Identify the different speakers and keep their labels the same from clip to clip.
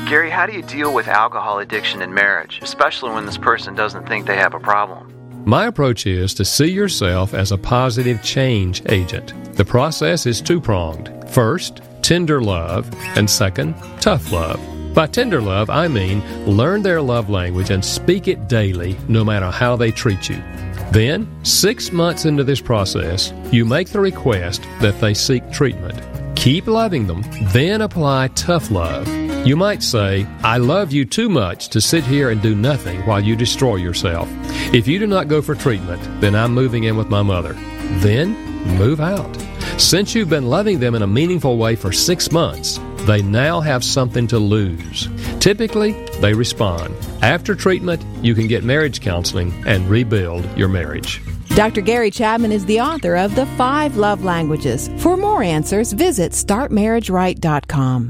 Speaker 1: Gary, how do you deal with alcohol addiction in marriage, especially when this person doesn't think they have a problem?
Speaker 2: My approach is to see yourself as a positive change agent. The process is two-pronged. First, tender love, and second, tough love. By tender love, I mean learn their love language and speak it daily, no matter how they treat you. Then, 6 months into this process, you make the request that they seek treatment. Keep loving them, then apply tough love. You might say, I love you too much to sit here and do nothing while you destroy yourself. If you do not go for treatment, then I'm moving in with my mother. Then, move out. Since you've been loving them in a meaningful way for 6 months, they now have something to lose. Typically, they respond. After treatment, you can get marriage counseling and rebuild your marriage.
Speaker 3: Dr. Gary Chapman is the author of The 5 Love Languages. For more answers, visit StartMarriageRight.com.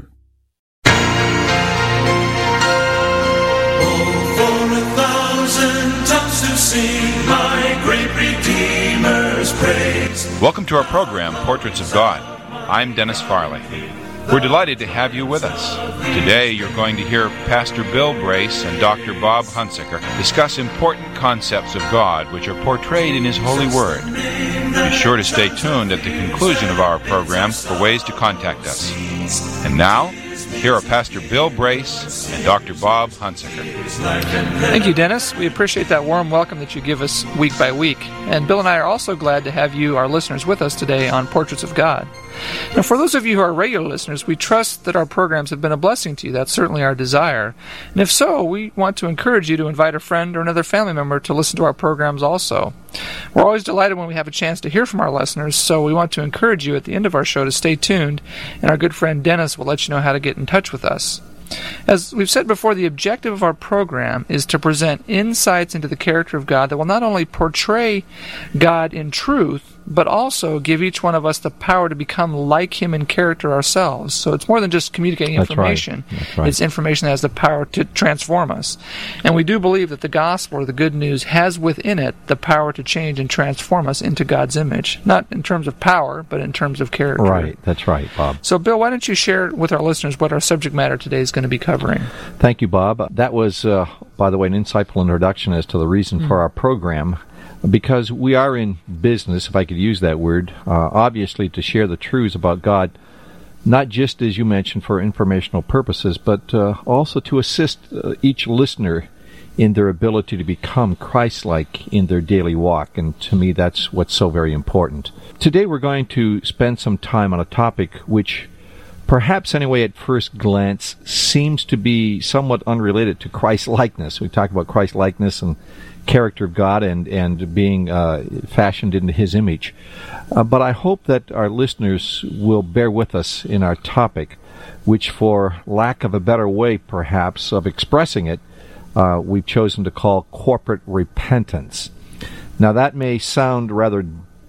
Speaker 4: Sing my great Redeemer's praise.
Speaker 5: Welcome to our program, Portraits of God. I'm Dennis Farley. We're delighted to have you with us. Today you're going to hear Pastor Bill Brace and Dr. Bob Hunsaker discuss important concepts of God which are portrayed in His holy word. Be sure to stay tuned at the conclusion of our program for ways to contact us. And now, here are Pastor Bill Brace and Dr. Bob Hunsaker.
Speaker 6: Thank you, Dennis. We appreciate that warm welcome that you give us week by week. And Bill and I are also glad to have you, our listeners, with us today on Portraits of God. Now, for those of you who are regular listeners, we trust that our programs have been a blessing to you. That's certainly our desire. And if so, we want to encourage you to invite a friend or another family member to listen to our programs also. We're always delighted when we have a chance to hear from our listeners, so we want to encourage you at the end of our show to stay tuned, and our good friend Dennis will let you know how to get in touch with us. As we've said before, the objective of our program is to present insights into the character of God that will not only portray God in truth, but also give each one of us the power to become like Him in character ourselves. So it's more than just communicating information. That's right. It's information that has the power to transform us. And we do believe that the gospel, or the good news, has within it the power to change and transform us into God's image. Not in terms of power, but in terms of character.
Speaker 7: Right, that's right, Bob.
Speaker 6: So, Bill, why don't you share with our listeners what our subject matter today is going to be covering?
Speaker 7: Thank you, Bob. That was, by the way, an insightful introduction as to the reason for our program. Because we are in business, if I could use that word, obviously to share the truths about God, not just, as you mentioned, for informational purposes, but also to assist each listener in their ability to become Christ-like in their daily walk. And to me, that's what's so very important. Today we're going to spend some time on a topic which, perhaps anyway at first glance, seems to be somewhat unrelated to Christ-likeness. We talk about Christ-likeness and character of God and being fashioned into His image. But I hope that our listeners will bear with us in our topic, which, for lack of a better way, perhaps, of expressing it, we've chosen to call corporate repentance. Now, that may sound rather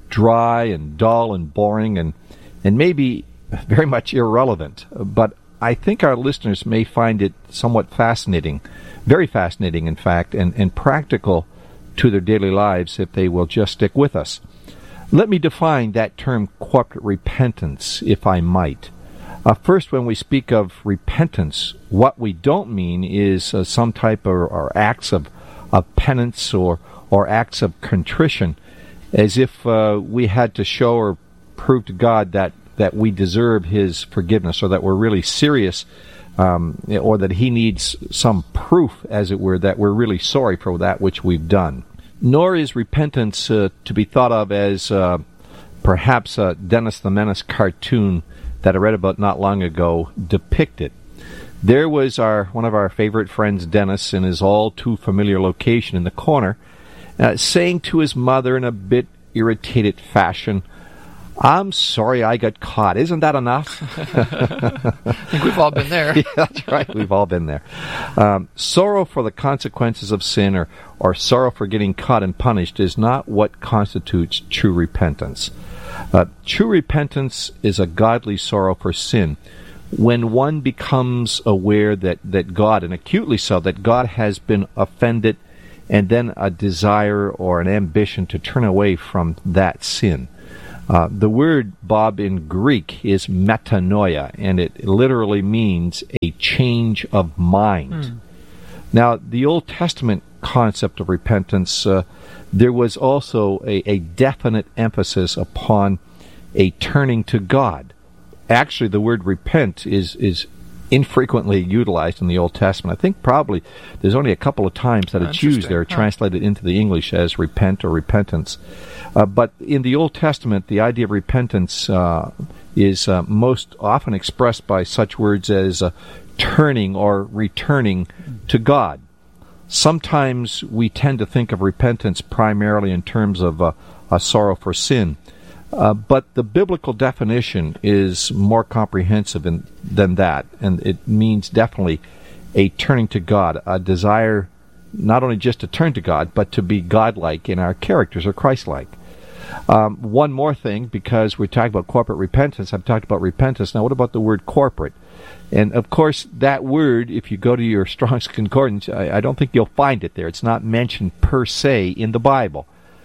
Speaker 7: dry and dull and boring and maybe very much irrelevant, but I think our listeners may find it somewhat fascinating, very fascinating, in fact, and practical to their daily lives if they will just stick with us. Let me define that term corporate repentance, if I might. First, when we speak of repentance, what we don't mean is some type of or acts of penance or acts of contrition, as if we had to show or prove to God that we deserve His forgiveness, or that we're really serious, or that He needs some proof, as it were, that we're really sorry for that which we've done. Nor is repentance to be thought of as perhaps a Dennis the Menace cartoon that I read about not long ago depicted. There was one of our favorite friends, Dennis, in his all-too-familiar location in the corner, saying to his mother in a bit irritated fashion, "I'm sorry I got caught. Isn't that enough?"
Speaker 6: I think we've all been there.
Speaker 7: Yeah, that's right. We've all been there. Sorrow for the consequences of sin or sorrow for getting caught and punished is not what constitutes true repentance. True repentance is a godly sorrow for sin. When one becomes aware that God, and acutely so, that God has been offended, and then a desire or an ambition to turn away from that sin. The word, Bob, in Greek is metanoia, and it literally means a change of mind. Now, the Old Testament concept of repentance, there was also a definite emphasis upon a turning to God. Actually, the word repent is infrequently utilized in the Old Testament. I think probably there's only a couple of times that it's used there, translated into the English as repent or repentance. But in the Old Testament, the idea of repentance is most often expressed by such words as turning or returning to God. Sometimes we tend to think of repentance primarily in terms of a sorrow for sin. But the biblical definition is more comprehensive than that, and it means definitely a turning to God, a desire not only just to turn to God, but to be God-like in our characters or Christ-like. One more thing, because we're talking about corporate repentance, I've talked about repentance. Now, what about the word corporate? And, of course, that word, if you go to your Strong's Concordance, I don't think you'll find it there. It's not mentioned per se in the Bible.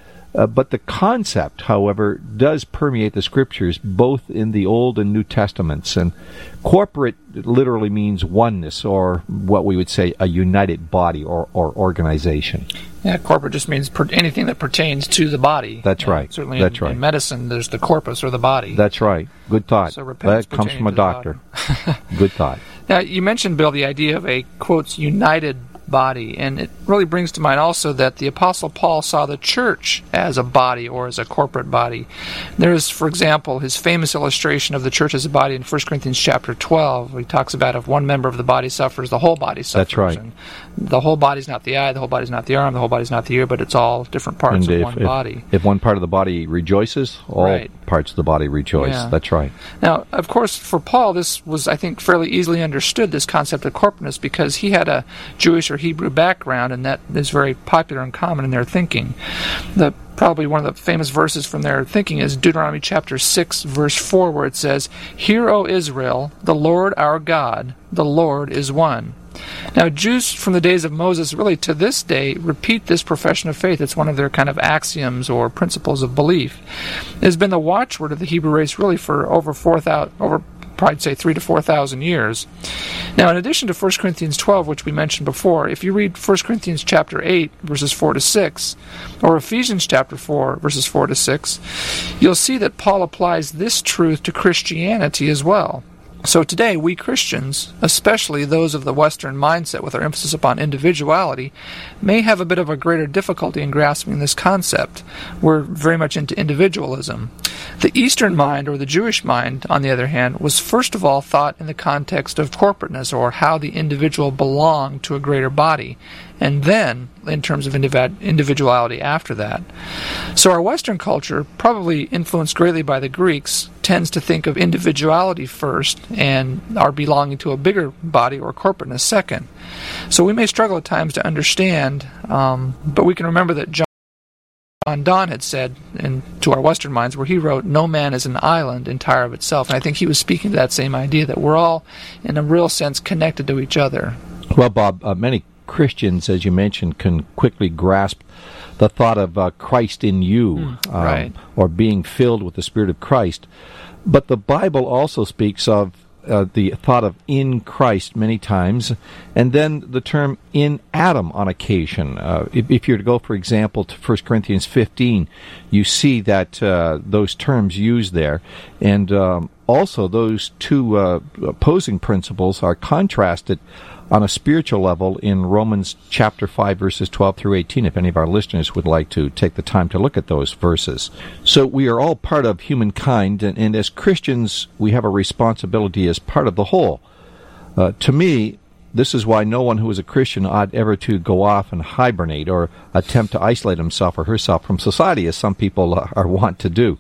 Speaker 7: But the concept, however, does permeate the Scriptures, both in the Old and New Testaments. And corporate literally means oneness, or what we would say a united body or organization.
Speaker 6: Yeah, corporate just means anything that pertains to the body.
Speaker 7: That's right.
Speaker 6: Certainly
Speaker 7: That's
Speaker 6: in medicine, there's the corpus or the body.
Speaker 7: That's right. Good thought.
Speaker 6: So
Speaker 7: that comes from a doctor. Good thought.
Speaker 6: Now, you mentioned, Bill, the idea of a, quotes, united body, and it really brings to mind also that the Apostle Paul saw the church as a body or as a corporate body. There's, for example, his famous illustration of the church as a body in 1 Corinthians chapter 12, where he talks about if one member of the body suffers, the whole body suffers.
Speaker 7: That's right.
Speaker 6: And the whole body's not the eye, the whole body's not the arm, the whole body's not the ear, but it's all different parts of one body.
Speaker 7: If one part of the body rejoices, all parts of the body rejoice. Yeah. That's right.
Speaker 6: Now, of course, for Paul, this was, I think, fairly easily understood, this concept of corporateness, because he had a Jewish or Hebrew background, and that is very popular and common in their thinking. Probably one of the famous verses from their thinking is Deuteronomy chapter 6, verse 4, where it says, "Hear, O Israel, the Lord our God, the Lord is one." Now, Jews from the days of Moses, really to this day, repeat this profession of faith. It's one of their kind of axioms or principles of belief. It has been the watchword of the Hebrew race really for over probably say 3,000 to 4,000 years. Now, in addition to 1 Corinthians 12, which we mentioned before, if you read 1 Corinthians chapter 8, verses 4 to 6, or Ephesians chapter 4, verses 4 to 6, you'll see that Paul applies this truth to Christianity as well. So today, we Christians, especially those of the Western mindset with our emphasis upon individuality, may have a bit of a greater difficulty in grasping this concept. We're very much into individualism. The Eastern mind, or the Jewish mind, on the other hand, was first of all thought in the context of corporateness, or how the individual belonged to a greater body, and then in terms of individuality after that. So our Western culture, probably influenced greatly by the Greeks, tends to think of individuality first and our belonging to a bigger body or corporateness second. So we may struggle at times to understand, but we can remember that John Donne had said, to our Western minds, where he wrote, "No man is an island entire of itself." And I think he was speaking to that same idea, that we're all, in a real sense, connected to each other.
Speaker 7: Well, Bob, many Christians, as you mentioned, can quickly grasp the thought of Christ in you, or being filled with the Spirit of Christ. But the Bible also speaks of the thought of in Christ many times, and then the term in Adam on occasion. If you're to go, for example, to 1 Corinthians 15, you see that those terms used there. And also those two opposing principles are contrasted on a spiritual level in Romans chapter 5, verses 12 through 18, if any of our listeners would like to take the time to look at those verses. So we are all part of humankind, and as Christians, we have a responsibility as part of the whole. To me, this is why no one who is a Christian ought ever to go off and hibernate or attempt to isolate himself or herself from society, as some people are wont to do.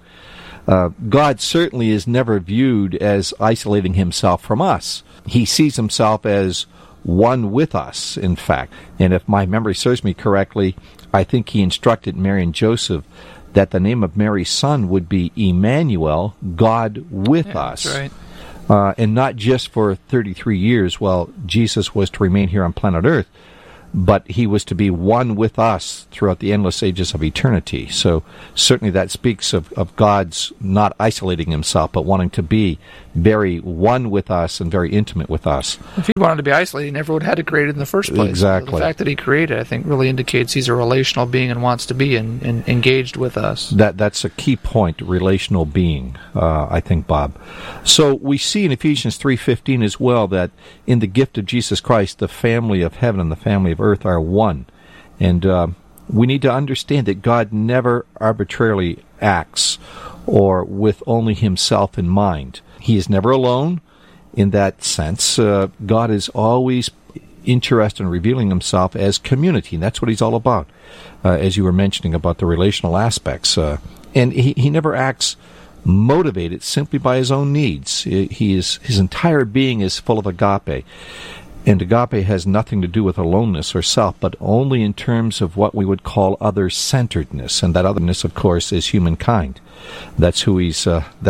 Speaker 7: God certainly is never viewed as isolating himself from us. He sees himself as one with us, in fact. And if my memory serves me correctly, I think he instructed Mary and Joseph that the name of Mary's son would be Emmanuel, God with us.
Speaker 6: That's right.
Speaker 7: And not just for 33 years while Jesus was to remain here on planet Earth, but he was to be one with us throughout the endless ages of eternity. So certainly that speaks of God's not isolating himself, but wanting to be very one with us and very intimate with us.
Speaker 6: If he wanted to be isolated, he never would have had to create it in the first place.
Speaker 7: Exactly.
Speaker 6: So the fact that he created, I think, really indicates he's a relational being and wants to be and engaged with us.
Speaker 7: That's a key point, relational being, I think, Bob. So we see in Ephesians 3:15 as well that in the gift of Jesus Christ, the family of heaven and the family of earth are one. And we need to understand that God never arbitrarily acts or with only himself in mind. He is never alone in that sense. God is always interested in revealing himself as community, and that's what he's all about, as you were mentioning about the relational aspects. And he never acts motivated simply by his own needs. His entire being is full of agape. And agape has nothing to do with aloneness or self, but only in terms of what we would call other-centeredness. And that otherness, of course, is humankind. That's who he's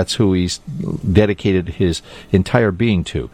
Speaker 7: dedicated his entire being to.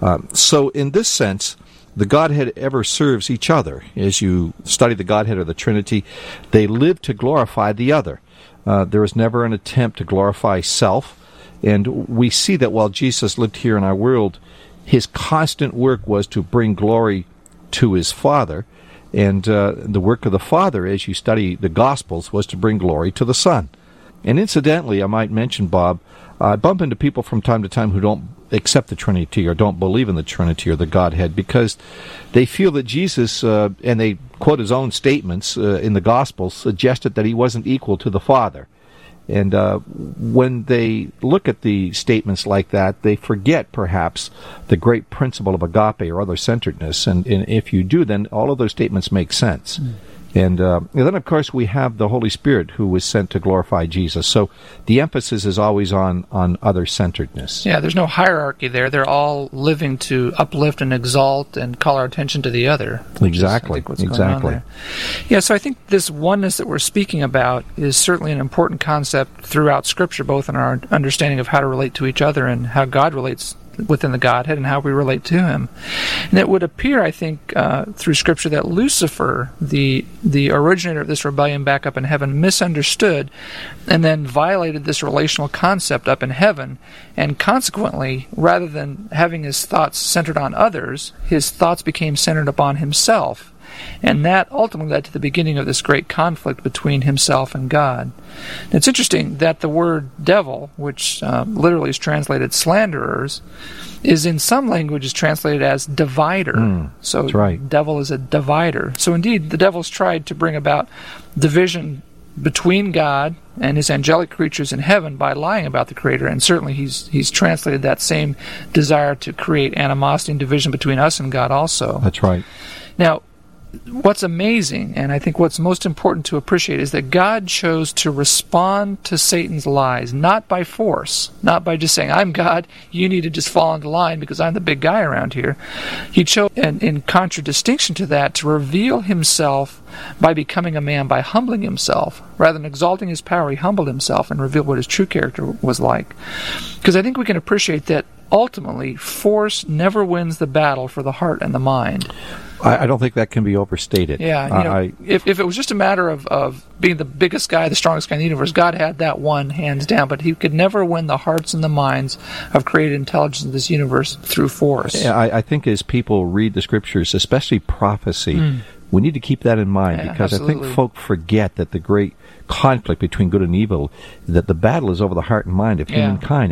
Speaker 7: So in this sense, the Godhead ever serves each other. As you study the Godhead or the Trinity, they live to glorify the other. There is never an attempt to glorify self. And we see that while Jesus lived here in our world, his constant work was to bring glory to his Father, and the work of the Father, as you study the Gospels, was to bring glory to the Son. And incidentally, I might mention, Bob, I bump into people from time to time who don't accept the Trinity or don't believe in the Trinity or the Godhead because they feel that Jesus, and they quote his own statements in the Gospels, suggested that he wasn't equal to the Father. And when they look at the statements like that, they forget, perhaps, the great principle of agape or other-centeredness. And if you do, then all of those statements make sense. And then, of course, we have the Holy Spirit who was sent to glorify Jesus. So the emphasis is always on other-centeredness.
Speaker 6: Yeah, there's no hierarchy there. They're all living to uplift and exalt and call our attention to the other.
Speaker 7: Exactly. Exactly.
Speaker 6: Yeah, so I think this oneness that we're speaking about is certainly an important concept throughout Scripture, both in our understanding of how to relate to each other and how God relates within the Godhead and how we relate to him. And it would appear, I think, through Scripture that Lucifer, the originator of this rebellion back up in heaven, misunderstood and then violated this relational concept up in heaven, and consequently, rather than having his thoughts centered on others, his thoughts became centered upon himself. And that ultimately led to the beginning of this great conflict between himself and God. And it's interesting that the word devil, which literally is translated slanderers, is in some languages translated as divider. So
Speaker 7: that's right.
Speaker 6: Devil is a divider. So indeed, the devil's tried to bring about division between God and his angelic creatures in heaven by lying about the Creator, and certainly he's translated that same desire to create animosity and division between us and God also.
Speaker 7: That's right.
Speaker 6: Now, what's amazing, and I think what's most important to appreciate, is that God chose to respond to Satan's lies, not by force, not by just saying, I'm God, you need to just fall into line because I'm the big guy around here. He chose, and in contradistinction to that, to reveal himself by becoming a man, by humbling himself. Rather than exalting his power, he humbled himself and revealed what his true character was like. Because I think we can appreciate that ultimately, force never wins the battle for the heart and the mind.
Speaker 7: I don't think that can be overstated.
Speaker 6: Yeah, if it was just a matter of being the biggest guy, the strongest guy in the universe, God had that one hands down, but he could never win the hearts and the minds of created intelligence in this universe through force.
Speaker 7: Yeah, I think as people read the Scriptures, especially prophecy, we need to keep that in mind, because absolutely. I think folk forget that the great conflict between good and evil, that the battle is over the heart and mind of humankind.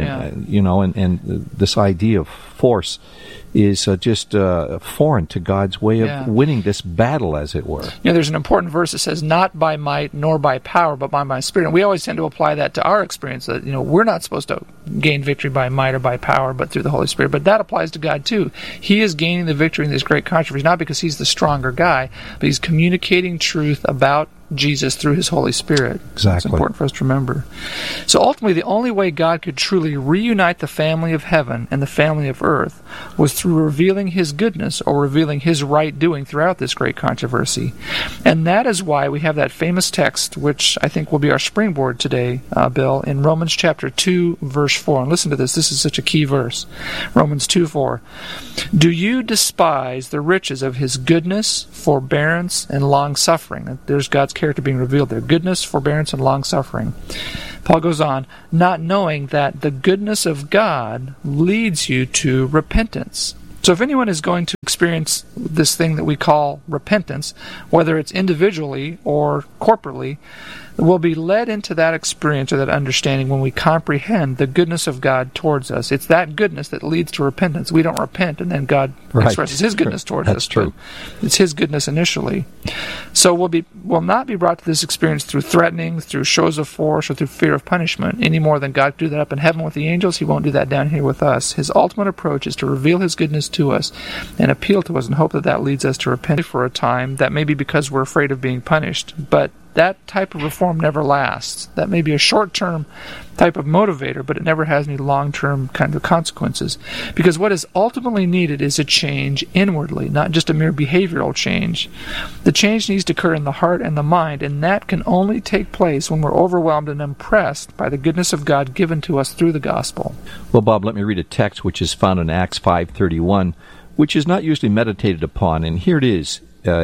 Speaker 7: And this idea of force is just foreign to God's way of winning this battle, as it were.
Speaker 6: There's an important verse that says, not by might nor by power, but by my Spirit. And we always tend to apply that to our experience, that we're not supposed to gain victory by might or by power, but through the Holy Spirit. But that applies to God too. He is gaining the victory in this great controversy, not because he's the stronger guy, but he's communicating truth about Jesus through His Holy Spirit.
Speaker 7: Exactly.
Speaker 6: It's important for us to remember. So ultimately, the only way God could truly reunite the family of heaven and the family of earth was through revealing His goodness or revealing His right doing throughout this great controversy. And that is why we have that famous text, which I think will be our springboard today, Bill, in Romans chapter 2, verse 4. And listen to this. This is such a key verse. Romans 2:4. Do you despise the riches of His goodness, forbearance, and long-suffering? There's God's character being revealed there. Goodness, forbearance, and long-suffering. Paul goes on, not knowing that the goodness of God leads you to repentance. So if anyone is going to experience this thing that we call repentance, whether it's individually or corporately, we'll be led into that experience or that understanding when we comprehend the goodness of God towards us. It's that goodness that leads to repentance. We don't repent and then God expresses His goodness towards us.
Speaker 7: That's true.
Speaker 6: It's His goodness initially. So we'll not be brought to this experience through threatening, through shows of force, or through fear of punishment, any more than God could do that up in heaven with the angels. He won't do that down here with us. His ultimate approach is to reveal His goodness to us and appeal to us and hope that that leads us to repent for a time. That may be because we're afraid of being punished, but that type of reform never lasts. That may be a short-term type of motivator, but it never has any long-term kind of consequences. Because what is ultimately needed is a change inwardly, not just a mere behavioral change. The change needs to occur in the heart and the mind, and that can only take place when we're overwhelmed and impressed by the goodness of God given to us through the gospel.
Speaker 7: Well, Bob, let me read a text which is found in Acts 5:31, which is not usually meditated upon, and here it is.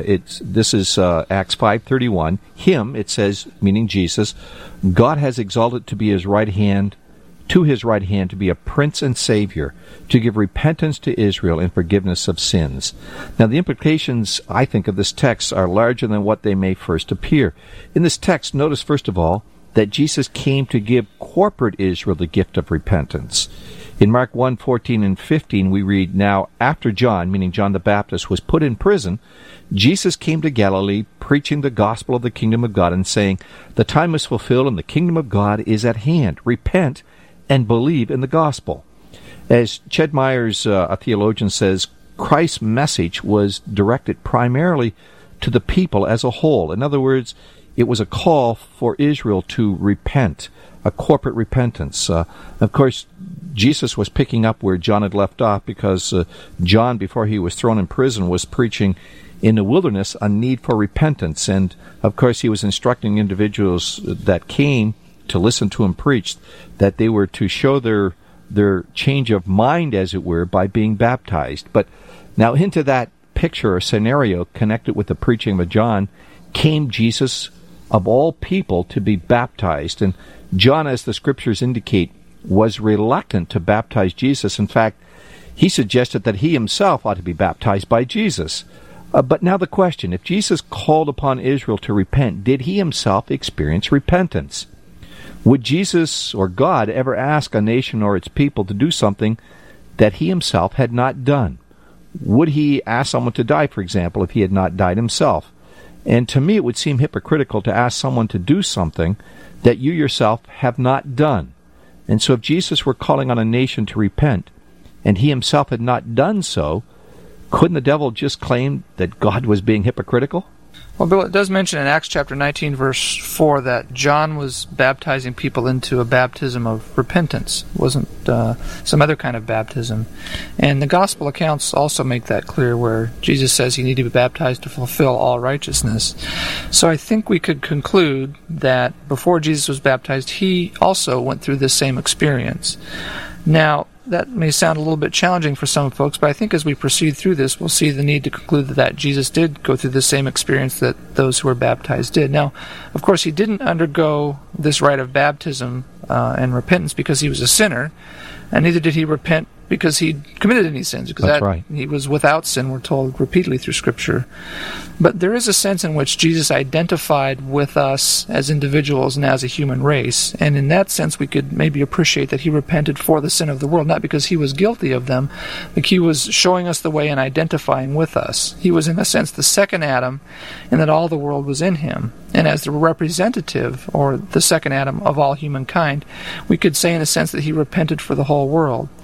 Speaker 7: This is Acts 5:31. Him, it says, meaning Jesus, God has exalted to be His right hand, to His right hand to be a Prince and Savior, to give repentance to Israel and forgiveness of sins. Now, the implications, I think, of this text are larger than what they may first appear. In this text, notice first of all that Jesus came to give corporate Israel the gift of repentance. In Mark 1:14 and 15, we read, Now, after John, meaning John the Baptist, was put in prison, Jesus came to Galilee, preaching the gospel of the kingdom of God and saying, The time is fulfilled and the kingdom of God is at hand. Repent and believe in the gospel. As Ched Myers, a theologian, says, Christ's message was directed primarily to the people as a whole. In other words, it was a call for Israel to repent, a corporate repentance. Of course, Jesus was picking up where John had left off because John, before he was thrown in prison, was preaching in the wilderness a need for repentance. And, of course, he was instructing individuals that came to listen to him preach that they were to show their change of mind, as it were, by being baptized. But now into that picture or scenario connected with the preaching of John came Jesus, of all people, to be baptized. And John, as the Scriptures indicate, was reluctant to baptize Jesus. In fact, he suggested that he himself ought to be baptized by Jesus. But now the question, if Jesus called upon Israel to repent, did he himself experience repentance? Would Jesus or God ever ask a nation or its people to do something that he himself had not done? Would he ask someone to die, for example, if he had not died himself? And to me it would seem hypocritical to ask someone to do something that you yourself have not done. And so if Jesus were calling on a nation to repent, and he himself had not done so, couldn't the devil just claim that God was being hypocritical?
Speaker 6: Well, Bill, it does mention in Acts chapter 19, verse 4, that John was baptizing people into a baptism of repentance. It wasn't some other kind of baptism. And the gospel accounts also make that clear, where Jesus says he needed to be baptized to fulfill all righteousness. So I think we could conclude that before Jesus was baptized, he also went through this same experience. Now, that may sound a little bit challenging for some folks, but I think as we proceed through this, we'll see the need to conclude that Jesus did go through the same experience that those who were baptized did. Now, of course, he didn't undergo this rite of baptism and repentance because he was a sinner, and neither did he repent because he committed any sins, because
Speaker 7: That's right.
Speaker 6: He was without sin, we're told repeatedly through Scripture. But there is a sense in which Jesus identified with us as individuals and as a human race, and in that sense we could maybe appreciate that he repented for the sin of the world, not because he was guilty of them, but he was showing us the way and identifying with us. He was, in a sense, the second Adam, and that all the world was in him. And as the representative, or the second Adam of all humankind, we could say in a sense that he repented for the whole world.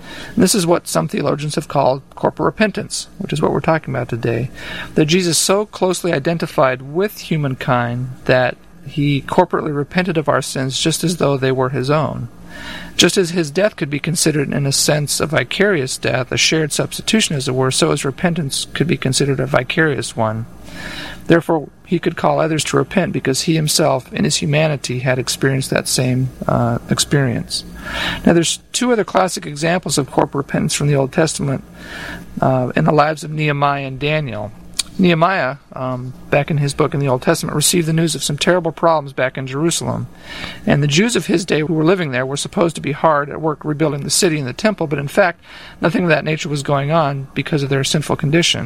Speaker 6: And this is what some theologians have called corporal repentance, which is what we're talking about today. That Jesus so closely identified with humankind that he corporately repented of our sins just as though they were his own. Just as his death could be considered in a sense a vicarious death, a shared substitution as it were, so his repentance could be considered a vicarious one. Therefore, he could call others to repent because he himself, in his humanity, had experienced that same experience. Now, there's two other classic examples of corporal repentance from the Old Testament in the lives of Nehemiah and Daniel. Nehemiah, back in his book in the Old Testament, received the news of some terrible problems back in Jerusalem. And the Jews of his day who were living there were supposed to be hard at work rebuilding the city and the temple, but in fact, nothing of that nature was going on because of their sinful condition.